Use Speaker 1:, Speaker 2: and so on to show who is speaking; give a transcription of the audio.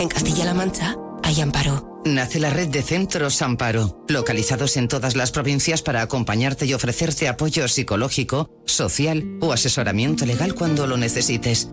Speaker 1: En Castilla-La Mancha hay Amparo.
Speaker 2: Nace la red de Centros Amparo, localizados en todas las provincias para acompañarte y ofrecerte apoyo psicológico, social o asesoramiento legal cuando lo necesites.